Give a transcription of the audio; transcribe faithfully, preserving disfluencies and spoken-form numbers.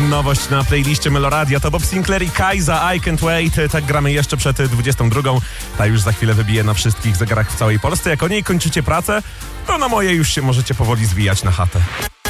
Nowość na playliście Meloradia to Bob Sinclair i Kajza, I Can't Wait. Tak gramy jeszcze przed dwudziestą drugą. Ta już za chwilę wybije na wszystkich zegarach w całej Polsce. Jak o niej kończycie pracę, to na moje już się możecie powoli zwijać na chatę.